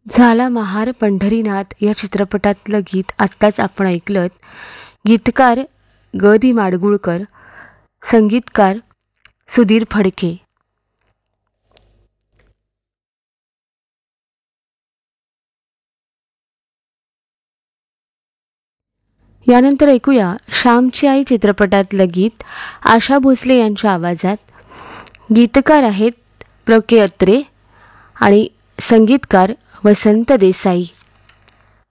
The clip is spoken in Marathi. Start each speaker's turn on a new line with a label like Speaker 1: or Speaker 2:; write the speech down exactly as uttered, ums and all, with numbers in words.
Speaker 1: झाला महार पंढरीनाथ या चित्रपटातलं गीत आत्ताच आपण ऐकलं. गीतकार ग दी माडगुळकर, संगीतकार सुधीर फडके. यानंतर ऐकूया श्यामची आई चित्रपटातलं गीत आशा भोसले यांच्या आवाजात. गीतकार आहेत प्र के अत्रे आणि संगीतकार वसंत देसाई.